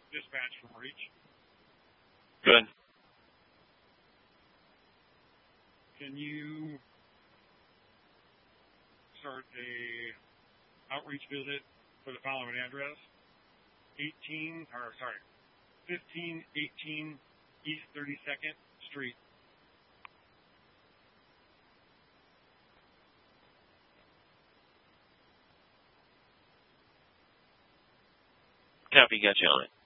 Dispatch from Reach. Good. Can you start a outreach visit for the following address? 1518 East 32nd Street. Copy, got you on it.